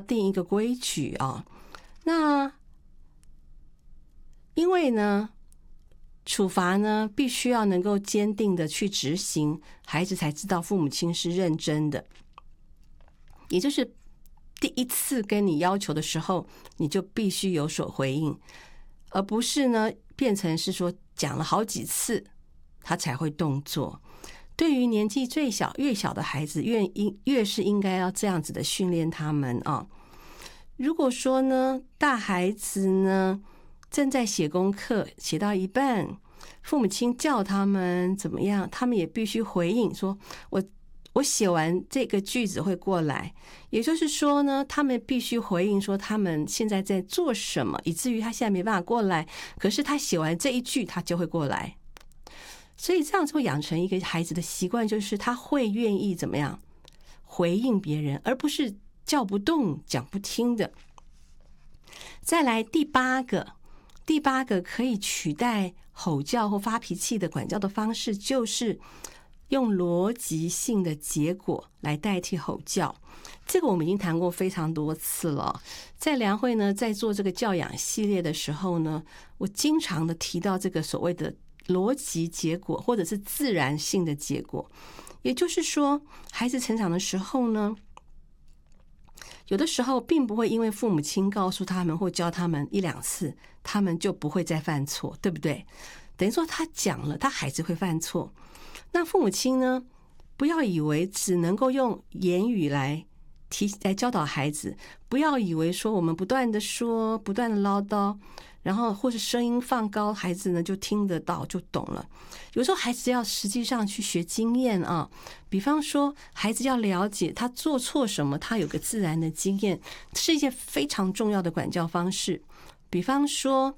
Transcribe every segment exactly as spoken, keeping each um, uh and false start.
定一个规矩啊。那因为呢，处罚呢必须要能够坚定的去执行，孩子才知道父母亲是认真的。也就是第一次跟你要求的时候，你就必须有所回应，而不是呢变成是说讲了好几次他才会动作。对于年纪最小越小的孩子，越越是应该要这样子的训练他们啊。如果说呢大孩子呢正在写功课，写到一半，父母亲叫他们怎么样，他们也必须回应说我我写完这个句子会过来。也就是说呢，他们必须回应说他们现在在做什么，以至于他现在没办法过来，可是他写完这一句他就会过来。所以这样就会养成一个孩子的习惯，就是他会愿意怎么样回应别人，而不是叫不动讲不听的。再来第八个第八个可以取代吼叫或发脾气的管教的方式，就是用逻辑性的结果来代替吼叫。这个我们已经谈过非常多次了。在良慧呢在做这个教养系列的时候呢，我经常的提到这个所谓的逻辑结果或者是自然性的结果。也就是说，孩子成长的时候呢，有的时候并不会因为父母亲告诉他们或教他们一两次，他们就不会再犯错，对不对？等于说他讲了，他还是会犯错。那父母亲呢，不要以为只能够用言语来提来教导孩子，不要以为说我们不断的说，不断的唠叨，然后或是声音放高，孩子呢就听得到就懂了。有时候孩子要实际上去学经验啊，比方说孩子要了解他做错什么，他有个自然的经验，是一件非常重要的管教方式。比方说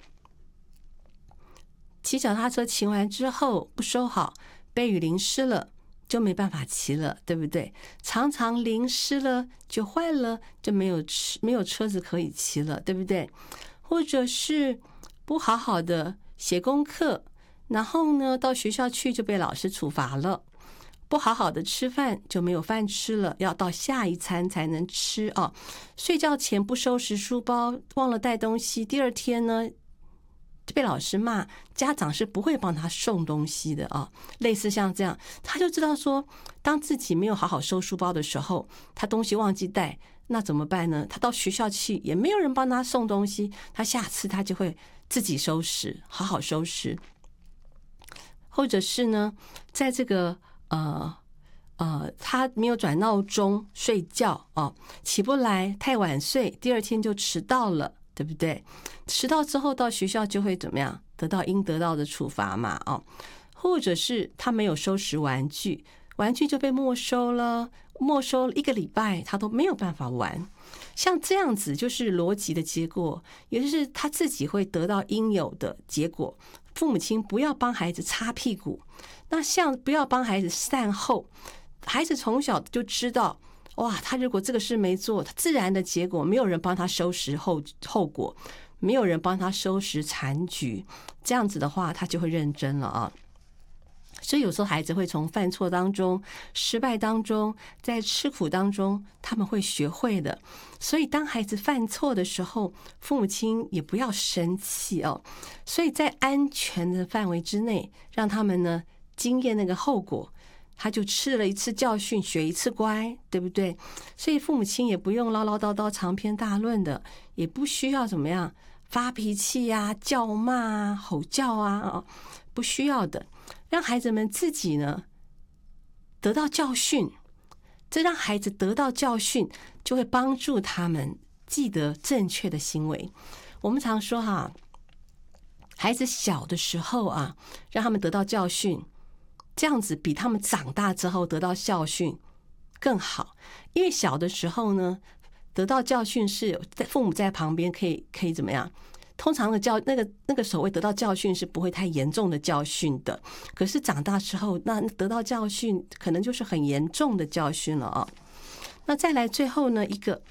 骑脚踏车骑完之后不收好，被雨淋湿了就没办法骑了，对不对？常常淋湿了就坏了，就没有没有车子可以骑了，对不对？或者是不好好的写功课，然后呢到学校去就被老师处罚了，不好好的吃饭就没有饭吃了，要到下一餐才能吃啊。睡觉前不收拾书包，忘了带东西，第二天呢被老师骂，家长是不会帮他送东西的啊。类似像这样，他就知道说，当自己没有好好收书包的时候，他东西忘记带，那怎么办呢？他到学校去也没有人帮他送东西，他下次他就会自己收拾，好好收拾。或者是呢，在这个呃呃，他没有转闹钟睡觉啊，起不来，太晚睡，第二天就迟到了。对不对？迟到之后到学校就会怎么样？得到应得到的处罚嘛，哦，或者是他没有收拾玩具，玩具就被没收了，没收了一个礼拜，他都没有办法玩。像这样子就是逻辑的结果，也就是他自己会得到应有的结果。父母亲不要帮孩子擦屁股，那像不要帮孩子善后，孩子从小就知道。哇，他如果这个事没做，他自然的结果没有人帮他收拾后后果，没有人帮他收拾残局，这样子的话他就会认真了啊。所以有时候孩子会从犯错当中、失败当中、在吃苦当中，他们会学会的。所以当孩子犯错的时候，父母亲也不要生气哦。所以在安全的范围之内，让他们呢经验那个后果。他就吃了一次教训，学一次乖，对不对？所以父母亲也不用唠唠叨叨、长篇大论的，也不需要怎么样发脾气啊、叫骂啊、吼叫啊，不需要的。让孩子们自己呢得到教训，这让孩子得到教训，就会帮助他们记得正确的行为。我们常说哈，孩子小的时候啊，让他们得到教训。这样子比他们长大之后得到教训更好，因为小的时候呢，得到教训是父母在旁边可以可以怎么样？通常的教那个那个所谓得到教训是不会太严重的教训的，可是长大之后，那得到教训可能就是很严重的教训了啊。那再来最后呢一个，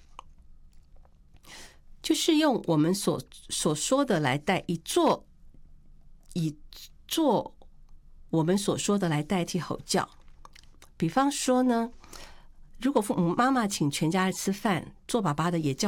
就是用我们所所说的来代以做以做。我们所说的来代替吼叫。比方说呢，如果父母妈妈请全家吃饭，做爸爸的也叫